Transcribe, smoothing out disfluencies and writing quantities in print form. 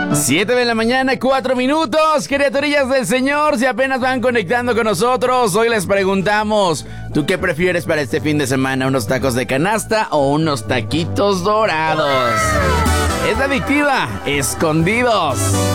7 de la mañana, 4 minutos, criaturillas del Señor, si apenas van conectando con nosotros, hoy les preguntamos, ¿tú qué prefieres para este fin de semana? ¿Unos tacos de canasta o unos taquitos dorados? Es Adictiva, Escondidos.